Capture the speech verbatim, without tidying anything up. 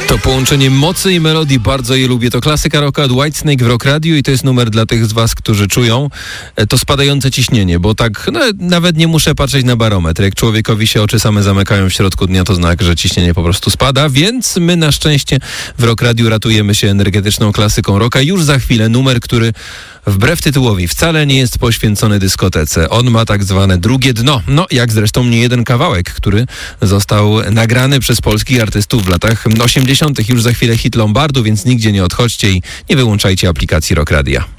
To połączenie mocy i melodii, bardzo je lubię. To klasyka rocka od Whitesnake w Rock Radio i to jest numer dla tych z was, którzy czują to spadające ciśnienie, bo tak no, nawet nie muszę patrzeć na barometr. Jak człowiekowi się oczy same zamykają w środku dnia, to znak, że ciśnienie po prostu spada, więc my na szczęście w Rock Radio ratujemy się energetyczną klasyką rocka. Już za chwilę numer, który wbrew tytułowi wcale nie jest poświęcony dyskotece. On ma tak zwane drugie dno. No, jak zresztą nie jeden kawałek, który został nagrany przez polskich artystów w latach osiemdziesiątych. Już za chwilę hit Lombardu, więc nigdzie nie odchodźcie i nie wyłączajcie aplikacji Rock Radia.